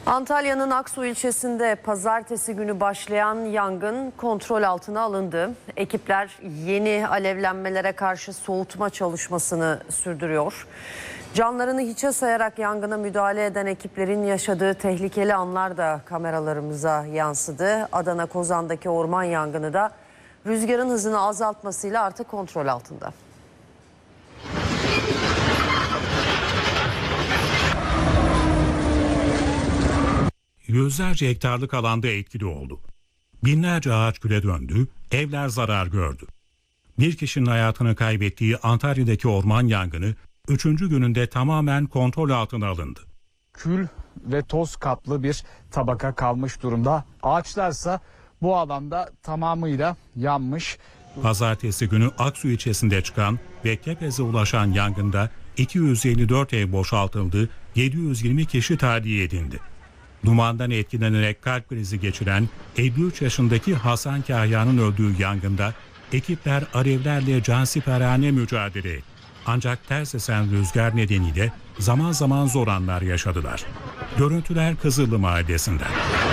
Antalya'nın Aksu ilçesinde pazartesi günü başlayan yangın kontrol altına alındı. Ekipler yeni alevlenmelere karşı soğutma çalışmasını sürdürüyor. Canlarını hiçe sayarak yangına müdahale eden ekiplerin yaşadığı tehlikeli anlar da kameralarımıza yansıdı. Adana Kozan'daki orman yangını da rüzgarın hızını azaltmasıyla artık kontrol altında. Yüzlerce hektarlık alanda etkili oldu. Binlerce ağaç küle döndü, evler zarar gördü. Bir kişinin hayatını kaybettiği Antalya'daki orman yangını 3. gününde tamamen kontrol altına alındı. Kül ve toz kaplı bir tabaka kalmış durumda. Ağaçlarsa bu alanda tamamıyla yanmış. Pazartesi günü Aksu ilçesinde çıkan ve Kepez'e ulaşan yangında 254 ev boşaltıldı, 720 kişi tahliye edildi. Dumandan etkilenerek kalp krizi geçiren 53 yaşındaki Hasan Kahya'nın öldüğü yangında ekipler alevlerle cansiperane mücadele etti. Ancak ters esen rüzgar nedeniyle zaman zaman zor anlar yaşadılar. Görüntüler Kızıllı Mahallesi'nden.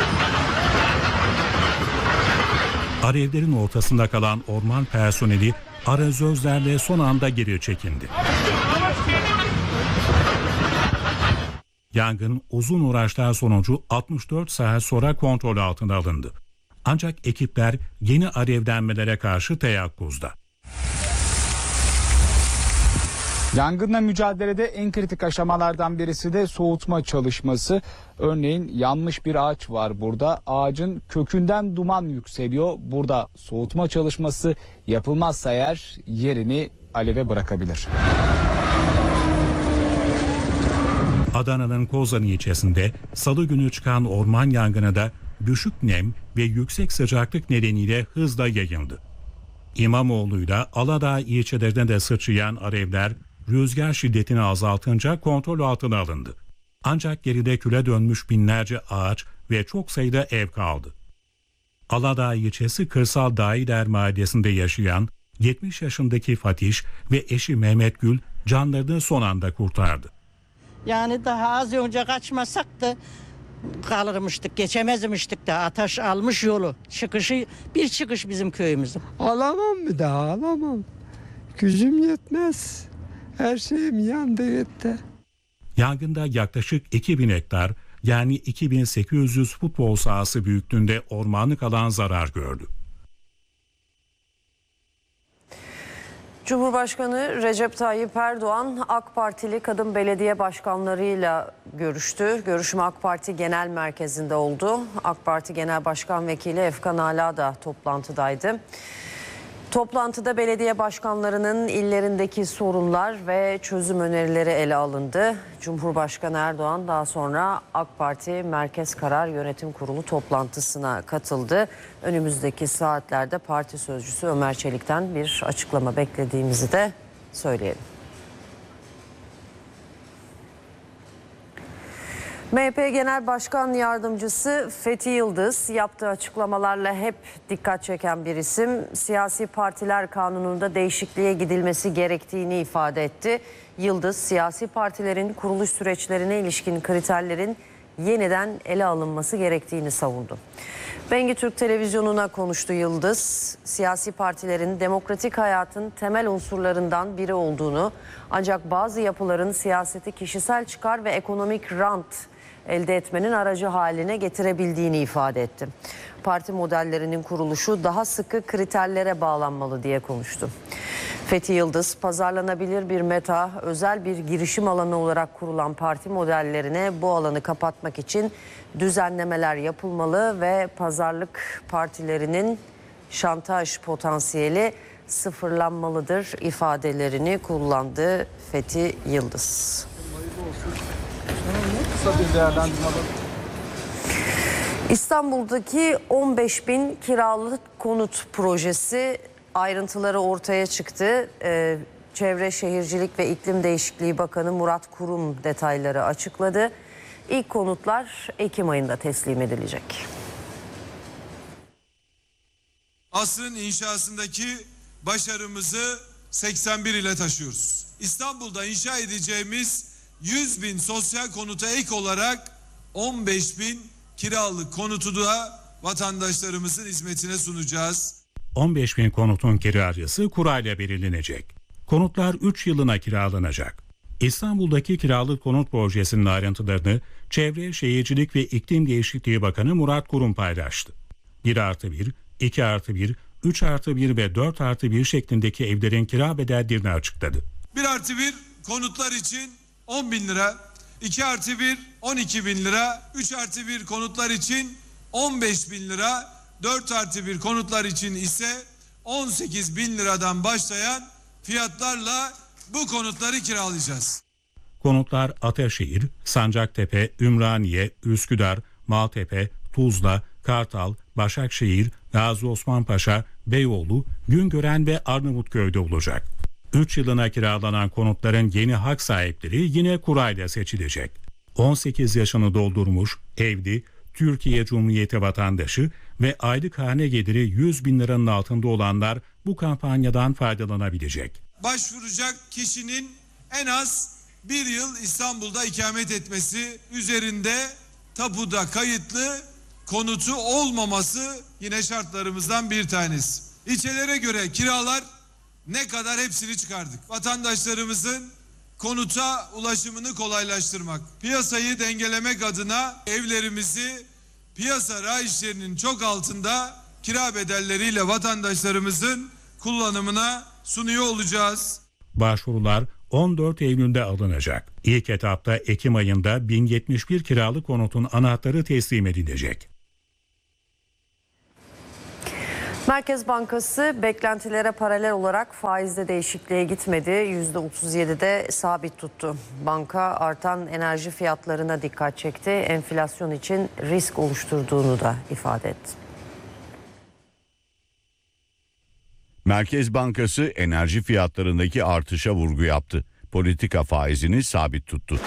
Alevlerin ortasında kalan orman personeli arazözlerle son anda geri çekildi. Yangın uzun uğraşlar sonucu 64 saat sonra kontrol altına alındı. Ancak ekipler yeni alevlenmelere karşı teyakkuzda. Yangınla mücadelede en kritik aşamalardan birisi de soğutma çalışması. Örneğin yanmış bir ağaç var burada. Ağacın kökünden duman yükseliyor. Burada soğutma çalışması yapılmazsa eğer yerini aleve bırakabilir. Adana'nın Kozan ilçesinde salı günü çıkan orman yangını da düşük nem ve yüksek sıcaklık nedeniyle hızla yayıldı. İmamoğlu'yla Aladağ ilçelerine de sıçrayan alevler rüzgar şiddetini azaltınca kontrol altına alındı. Ancak geride küle dönmüş binlerce ağaç ve çok sayıda ev kaldı. Aladağ ilçesi Kırsal Dağiler Mahallesi'nde yaşayan 70 yaşındaki Fatiş ve eşi Mehmet Gül canlarını son anda kurtardı. Yani daha az önce kaçmasak da kalırmıştık, geçemezmiştik de ateş almış yolu. Bir çıkış bizim köyümüzün. Alamam bir daha alamam. Gücüm yetmez. Her şeyim yandı gitti. Yangında yaklaşık 2000 hektar yani 2800 futbol sahası büyüklüğünde ormanlık alan zarar gördü. Cumhurbaşkanı Recep Tayyip Erdoğan AK Partili kadın belediye başkanlarıyla görüştü. Görüşme AK Parti Genel Merkezi'nde oldu. AK Parti Genel Başkan Vekili Efkan Ala da toplantıdaydı. Toplantıda belediye başkanlarının illerindeki sorunlar ve çözüm önerileri ele alındı. Cumhurbaşkanı Erdoğan daha sonra AK Parti Merkez Karar Yönetim Kurulu toplantısına katıldı. Önümüzdeki saatlerde parti sözcüsü Ömer Çelik'ten bir açıklama beklediğimizi de söyleyelim. MHP Genel Başkan Yardımcısı Fethi Yıldız yaptığı açıklamalarla hep dikkat çeken bir isim. Siyasi partiler kanununda değişikliğe gidilmesi gerektiğini ifade etti. Yıldız, siyasi partilerin kuruluş süreçlerine ilişkin kriterlerin yeniden ele alınması gerektiğini savundu. Bengi Türk Televizyonu'na konuştu Yıldız. Siyasi partilerin demokratik hayatın temel unsurlarından biri olduğunu, ancak bazı yapıların siyaseti kişisel çıkar ve ekonomik rant elde etmenin aracı haline getirebildiğini ifade etti. Parti modellerinin kuruluşu daha sıkı kriterlere bağlanmalı diye konuştu. Fethi Yıldız, pazarlanabilir bir meta, özel bir girişim alanı olarak kurulan parti modellerine bu alanı kapatmak için düzenlemeler yapılmalı ve pazarlık partilerinin şantaj potansiyeli sıfırlanmalıdır ifadelerini kullandı Fethi Yıldız. İstanbul'daki 15.000 kiralık konut projesi ayrıntıları ortaya çıktı. Çevre Şehircilik ve İklim Değişikliği Bakanı Murat Kurum detayları açıkladı. İlk konutlar Ekim ayında teslim edilecek. Asrın inşasındaki başarımızı 81 ile taşıyoruz. İstanbul'da inşa edeceğimiz 100.000 sosyal konuta ek olarak 15.000 kiralık konutu da vatandaşlarımızın hizmetine sunacağız. 15.000 konutun kiracısı kurayla belirlenecek. Konutlar 3 yılına kiralanacak. İstanbul'daki kiralık konut projesinin ayrıntılarını Çevre, Şehircilik ve İklim Değişikliği Bakanı Murat Kurum paylaştı. 1+1, 2+1, 3+1 ve 4+1 şeklindeki evlerin kira bedellerini açıkladı. 1+1 konutlar için 10.000 lira, 2+1 12.000 lira, 3+1 konutlar için 15.000 lira, 4+1 konutlar için ise 18.000 liradan başlayan fiyatlarla bu konutları kiralayacağız. Konutlar Ataşehir, Sancaktepe, Ümraniye, Üsküdar, Maltepe, Tuzla, Kartal, Başakşehir, Gazi Osman Paşa, Beyoğlu, Güngören ve Arnavutköy'de olacak. 3 yılına kiralanan konutların yeni hak sahipleri yine kurayla seçilecek. 18 yaşını doldurmuş, evli, Türkiye Cumhuriyeti vatandaşı ve aylık hane geliri 100.000 liranın altında olanlar bu kampanyadan faydalanabilecek. Başvuracak kişinin en az 1 yıl İstanbul'da ikamet etmesi, üzerinde tapuda kayıtlı konutu olmaması yine şartlarımızdan bir tanesi. İlçelere göre kiralar ne kadar hepsini çıkardık. Vatandaşlarımızın konuta ulaşımını kolaylaştırmak, piyasayı dengelemek adına evlerimizi piyasa rayişlerinin çok altında kira bedelleriyle vatandaşlarımızın kullanımına sunuyor olacağız. Başvurular 14 Eylül'de alınacak. İlk etapta Ekim ayında 1071 kiralık konutun anahtarı teslim edilecek. Merkez Bankası beklentilere paralel olarak faizde değişikliğe gitmedi. %37'de sabit tuttu. Banka artan enerji fiyatlarına dikkat çekti. Enflasyon için risk oluşturduğunu da ifade etti. Merkez Bankası enerji fiyatlarındaki artışa vurgu yaptı. Politika faizini sabit tuttu.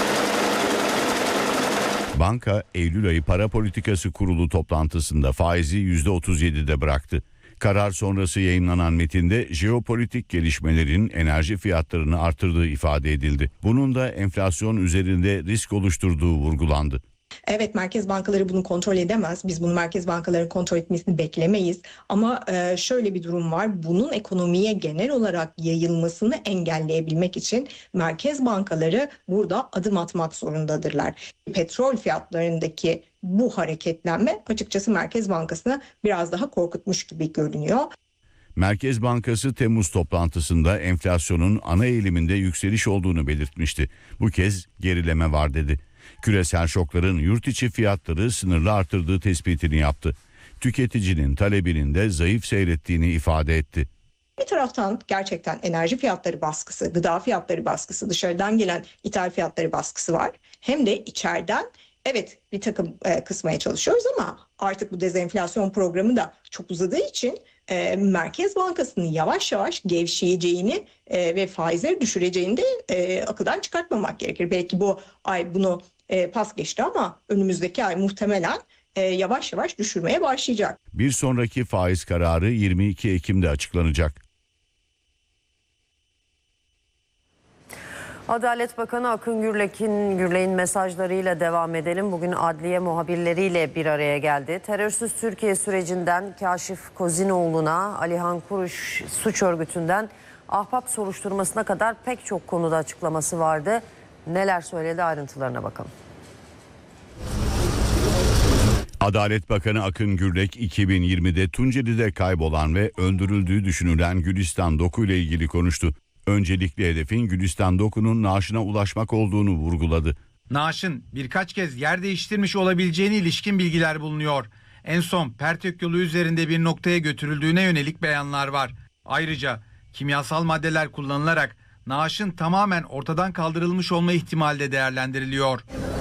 Banka, Eylül ayı para politikası kurulu toplantısında faizi %37'de bıraktı. Karar sonrası yayımlanan metinde jeopolitik gelişmelerin enerji fiyatlarını artırdığı ifade edildi. Bunun da enflasyon üzerinde risk oluşturduğu vurgulandı. Evet, merkez bankaları bunu kontrol edemez. Biz bunu merkez bankaları kontrol etmesini beklemeyiz. Ama şöyle bir durum var. Bunun ekonomiye genel olarak yayılmasını engelleyebilmek için merkez bankaları burada adım atmak zorundadırlar. Petrol fiyatlarındaki bu hareketlenme açıkçası Merkez Bankası'nı biraz daha korkutmuş gibi görünüyor. Merkez Bankası Temmuz toplantısında enflasyonun ana eğiliminde yükseliş olduğunu belirtmişti. Bu kez gerileme var dedi. Küresel şokların yurt içi fiyatları sınırlı artırdığı tespitini yaptı. Tüketicinin talebinin de zayıf seyrettiğini ifade etti. Bir taraftan gerçekten enerji fiyatları baskısı, gıda fiyatları baskısı, dışarıdan gelen ithal fiyatları baskısı var. Hem de içeriden evet bir takım kısmaya çalışıyoruz ama artık bu dezenflasyon programı da çok uzadığı için Merkez Bankası'nın yavaş yavaş gevşeyeceğini ve faizleri düşüreceğini de akıldan çıkartmamak gerekir. Belki bu ay bunu pas geçti ama önümüzdeki ay muhtemelen yavaş yavaş düşürmeye başlayacak. Bir sonraki faiz kararı 22 Ekim'de açıklanacak. Adalet Bakanı Akın Gürlek'in mesajlarıyla devam edelim. Bugün adliye muhabirleriyle bir araya geldi. Terörsüz Türkiye sürecinden Kaşif Kozinoğlu'na, Alihan Kuruş suç örgütünden ahbap soruşturmasına kadar pek çok konuda açıklaması vardı. Neler söyledi, ayrıntılarına bakalım. Adalet Bakanı Akın Gürlek 2020'de Tunceli'de kaybolan ve öldürüldüğü düşünülen Gülistan Doku ile ilgili konuştu. Öncelikli hedefin Gülistan Doku'nun naaşına ulaşmak olduğunu vurguladı. Naaşın birkaç kez yer değiştirmiş olabileceğine ilişkin bilgiler bulunuyor. En son Pertök yolu üzerinde bir noktaya götürüldüğüne yönelik beyanlar var. Ayrıca kimyasal maddeler kullanılarak naaşın tamamen ortadan kaldırılmış olma ihtimali de değerlendiriliyor.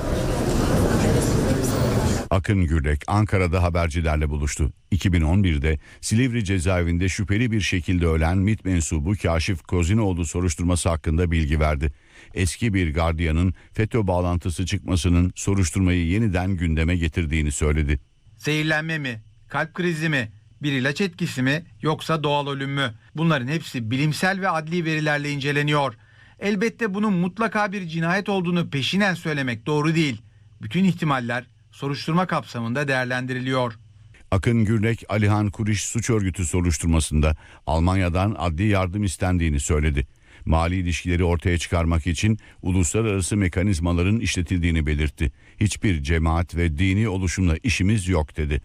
Akın Gürlek Ankara'da habercilerle buluştu. 2011'de Silivri cezaevinde şüpheli bir şekilde ölen MİT mensubu Kaşif Kozinoğlu soruşturması hakkında bilgi verdi. Eski bir gardiyanın FETÖ bağlantısı çıkmasının soruşturmayı yeniden gündeme getirdiğini söyledi. Zehirlenme mi, kalp krizi mi, bir ilaç etkisi mi yoksa doğal ölüm mü? Bunların hepsi bilimsel ve adli verilerle inceleniyor. Elbette bunun mutlaka bir cinayet olduğunu peşinen söylemek doğru değil. Bütün ihtimaller soruşturma kapsamında değerlendiriliyor. Akın Gürlek, Alihan Kuriş suç örgütü soruşturmasında Almanya'dan adli yardım istendiğini söyledi. Mali ilişkileri ortaya çıkarmak için uluslararası mekanizmaların işletildiğini belirtti. Hiçbir cemaat ve dini oluşumla işimiz yok dedi.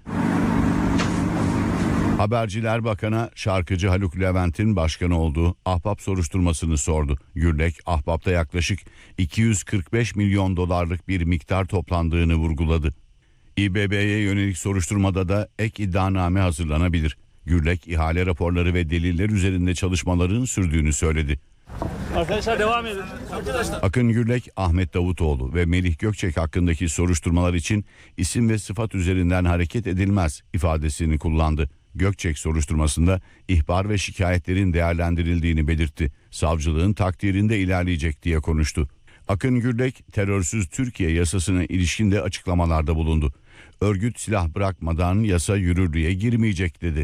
Haberciler Bakan'a şarkıcı Haluk Levent'in başkanı olduğu Ahbap soruşturmasını sordu. Gürlek, Ahbap'ta yaklaşık 245 milyon dolarlık bir miktar toplandığını vurguladı. İBB'ye yönelik soruşturmada da ek iddianame hazırlanabilir. Gürlek, ihale raporları ve deliller üzerinde çalışmaların sürdüğünü söyledi. Arkadaşlar devam edin. Akın Gürlek, Ahmet Davutoğlu ve Melih Gökçek hakkındaki soruşturmalar için isim ve sıfat üzerinden hareket edilmez ifadesini kullandı. Gökçek soruşturmasında ihbar ve şikayetlerin değerlendirildiğini belirtti. Savcılığın takdirinde ilerleyecek diye konuştu. Akın Gürlek, terörsüz Türkiye yasasına ilişkin de açıklamalarda bulundu. Örgüt silah bırakmadan yasa yürürlüğe girmeyecek dedi.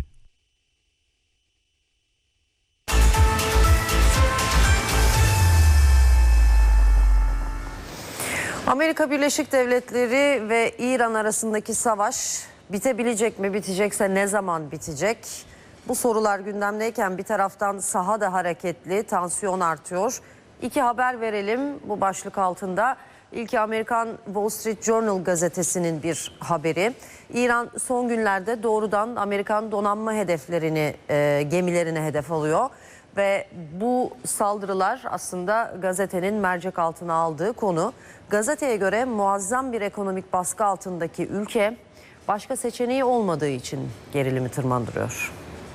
Amerika Birleşik Devletleri ve İran arasındaki savaş bitebilecek mi? Bitecekse ne zaman bitecek? Bu sorular gündemdeyken bir taraftan saha da hareketli, tansiyon artıyor. İki haber verelim bu başlık altında. İlki Amerikan Wall Street Journal gazetesinin bir haberi. İran son günlerde doğrudan Amerikan donanma hedeflerini, gemilerine hedef alıyor. Ve bu saldırılar aslında gazetenin mercek altına aldığı konu. Gazeteye göre muazzam bir ekonomik baskı altındaki ülke başka seçeneği olmadığı için gerilimi tırmandırıyor.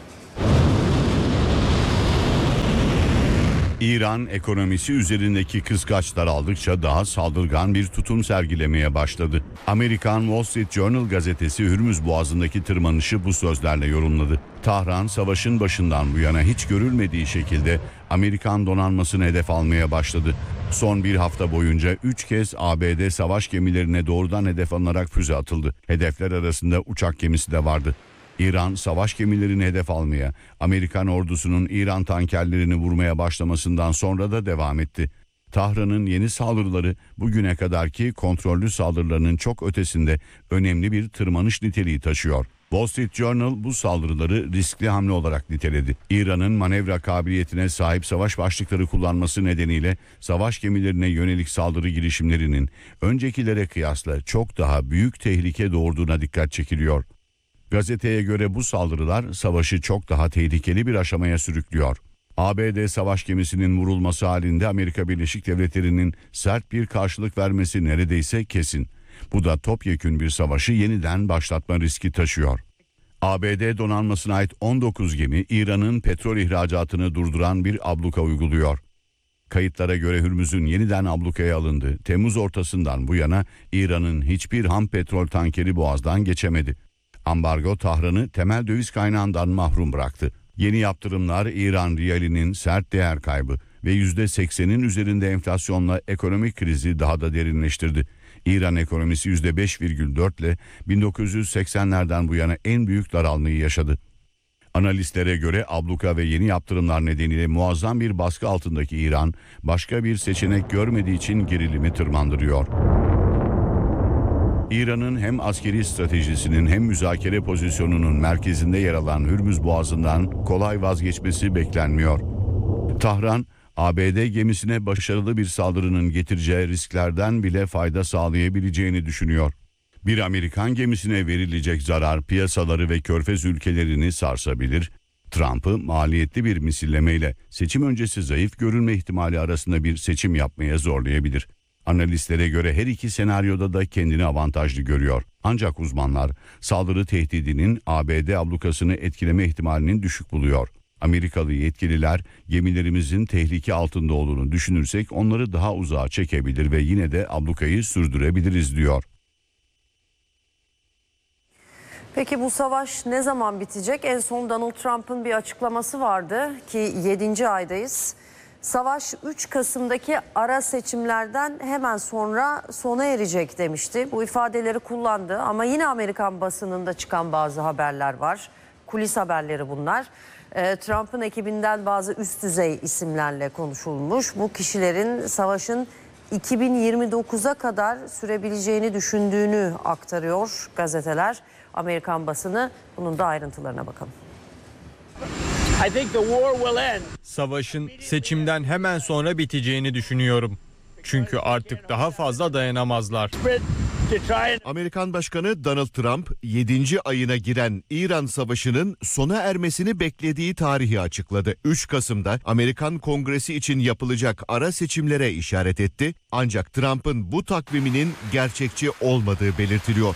İran ekonomisi üzerindeki kıskaçlar aldıkça daha saldırgan bir tutum sergilemeye başladı. Amerikan Wall Street Journal gazetesi Hürmüz Boğazı'ndaki tırmanışı bu sözlerle yorumladı. Tahran savaşın başından bu yana hiç görülmediği şekilde Amerikan donanmasını hedef almaya başladı. Son bir hafta boyunca 3 kez ABD savaş gemilerine doğrudan hedef alınarak füze atıldı. Hedefler arasında uçak gemisi de vardı. İran savaş gemilerini hedef almaya, Amerikan ordusunun İran tankerlerini vurmaya başlamasından sonra da devam etti. Tahran'ın yeni saldırıları bugüne kadarki kontrollü saldırılarının çok ötesinde önemli bir tırmanış niteliği taşıyor. Wall Street Journal bu saldırıları riskli hamle olarak niteledi. İran'ın manevra kabiliyetine sahip savaş başlıkları kullanması nedeniyle savaş gemilerine yönelik saldırı girişimlerinin öncekilere kıyasla çok daha büyük tehlike doğurduğuna dikkat çekiliyor. Gazeteye göre bu saldırılar savaşı çok daha tehlikeli bir aşamaya sürüklüyor. ABD savaş gemisinin vurulması halinde Amerika Birleşik Devletleri'nin sert bir karşılık vermesi neredeyse kesin. Bu da topyekün bir savaşı yeniden başlatma riski taşıyor. ABD donanmasına ait 19 gemi İran'ın petrol ihracatını durduran bir abluka uyguluyor. Kayıtlara göre Hürmüz'ün yeniden ablukaya alındı. Temmuz ortasından bu yana İran'ın hiçbir ham petrol tankeri Boğaz'dan geçemedi. Ambargo Tahran'ı temel döviz kaynağından mahrum bıraktı. Yeni yaptırımlar İran riyalinin sert değer kaybı ve %80'in üzerinde enflasyonla ekonomik krizi daha da derinleştirdi. İran ekonomisi %5,4 ile 1980'lerden bu yana en büyük daralmayı yaşadı. Analistlere göre abluka ve yeni yaptırımlar nedeniyle muazzam bir baskı altındaki İran başka bir seçenek görmediği için gerilimi tırmandırıyor. İran'ın hem askeri stratejisinin hem müzakere pozisyonunun merkezinde yer alan Hürmüz Boğazı'ndan kolay vazgeçmesi beklenmiyor. Tahran, ABD gemisine başarılı bir saldırının getireceği risklerden bile fayda sağlayabileceğini düşünüyor. Bir Amerikan gemisine verilecek zarar piyasaları ve körfez ülkelerini sarsabilir. Trump'ı maliyetli bir misillemeyle seçim öncesi zayıf görülme ihtimali arasında bir seçim yapmaya zorlayabilir. Analistlere göre her iki senaryoda da kendini avantajlı görüyor. Ancak uzmanlar saldırı tehdidinin ABD ablukasını etkileme ihtimalinin düşük buluyor. Amerikalı yetkililer gemilerimizin tehlike altında olduğunu düşünürsek onları daha uzağa çekebilir ve yine de ablukayı sürdürebiliriz diyor. Peki bu savaş ne zaman bitecek? En son Donald Trump'ın bir açıklaması vardı ki 7. aydayız. Savaş 3 Kasım'daki ara seçimlerden hemen sonra sona erecek demişti. Bu ifadeleri kullandı ama yine Amerikan basınında çıkan bazı haberler var. Kulis haberleri bunlar. Trump'ın ekibinden bazı üst düzey isimlerle konuşulmuş. Bu kişilerin savaşın 2029'a kadar sürebileceğini düşündüğünü aktarıyor gazeteler. Amerikan basını, bunun da ayrıntılarına bakalım. I think the war will end. Savaşın seçimden hemen sonra biteceğini düşünüyorum. Çünkü artık daha fazla dayanamazlar. Amerikan Başkanı Donald Trump 7. ayına giren İran Savaşı'nın sona ermesini beklediği tarihi açıkladı. 3 Kasım'da Amerikan Kongresi için yapılacak ara seçimlere işaret etti. Ancak Trump'ın bu takviminin gerçekçi olmadığı belirtiliyor.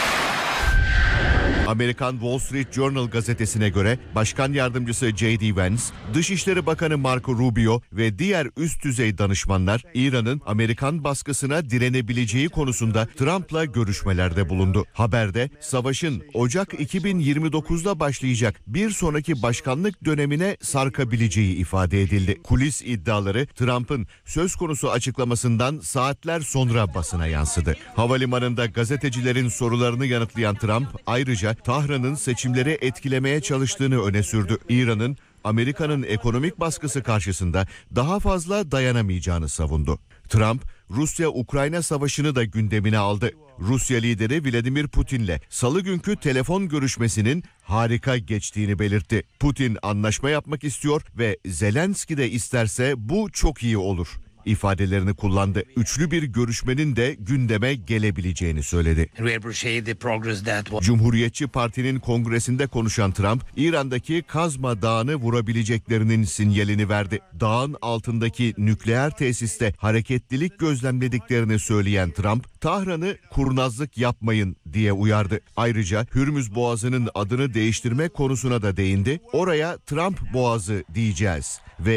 Amerikan Wall Street Journal gazetesine göre Başkan Yardımcısı J.D. Vance, Dışişleri Bakanı Marco Rubio ve diğer üst düzey danışmanlar İran'ın Amerikan baskısına direnebileceği konusunda Trump'la görüşmelerde bulundu. Haberde savaşın Ocak 2029'da başlayacak bir sonraki başkanlık dönemine sarkabileceği ifade edildi. Kulis iddiaları Trump'ın söz konusu açıklamasından saatler sonra basına yansıdı. Havalimanında gazetecilerin sorularını yanıtlayan Trump ayrıca Tahran'ın seçimleri etkilemeye çalıştığını öne sürdü. İran'ın Amerika'nın ekonomik baskısı karşısında daha fazla dayanamayacağını savundu. Trump, Rusya-Ukrayna savaşını da gündemine aldı. Rusya lideri Vladimir Putin'le salı günkü telefon görüşmesinin harika geçtiğini belirtti. Putin anlaşma yapmak istiyor ve Zelenski de isterse bu çok iyi olur ifadelerini kullandı. Üçlü bir görüşmenin de gündeme gelebileceğini söyledi. Cumhuriyetçi Parti'nin kongresinde konuşan Trump, İran'daki Kazma Dağı'nı vurabileceklerinin sinyalini verdi. Dağın altındaki nükleer tesiste hareketlilik gözlemlediklerini söyleyen Trump, Tahran'ı kurnazlık yapmayın diye uyardı. Ayrıca Hürmüz Boğazı'nın adını değiştirme konusuna da değindi. Oraya Trump Boğazı diyeceğiz ve